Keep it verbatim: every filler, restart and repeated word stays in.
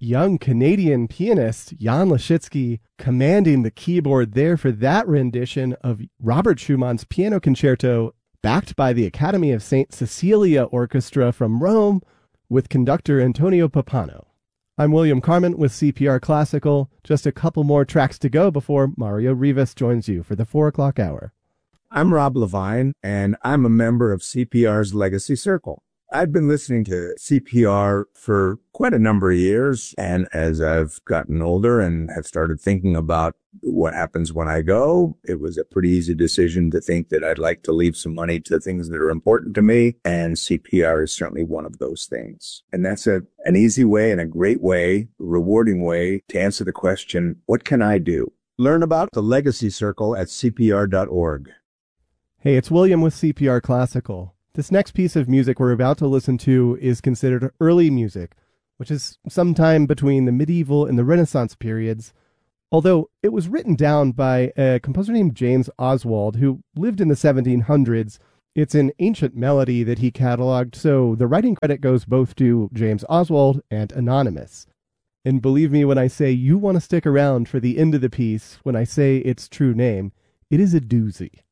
young Canadian pianist Jan Leschitsky commanding the keyboard there for that rendition of Robert Schumann's Piano Concerto, backed by the Academy of Saint Cecilia Orchestra from Rome with conductor Antonio Pappano. I'm William Carmen with C P R Classical. Just a couple more tracks to go before Mario Rivas joins you for the four o'clock hour. I'm Rob Levine, and I'm a member of C P R's Legacy Circle. I've been listening to C P R for quite a number of years, and as I've gotten older and have started thinking about what happens when I go, it was a pretty easy decision to think that I'd like to leave some money to things that are important to me, and C P R is certainly one of those things. And that's a an easy way and a great way, a rewarding way to answer the question, what can I do? Learn about the Legacy Circle at C P R dot org. Hey, it's William with C P R Classical. This next piece of music we're about to listen to is considered early music, which is sometime between the medieval and the Renaissance periods, although it was written down by a composer named James Oswald, who lived in the seventeen hundreds. It's an ancient melody that he cataloged, so the writing credit goes both to James Oswald and Anonymous. And believe me when I say you want to stick around for the end of the piece, when I say its true name, it is a doozy.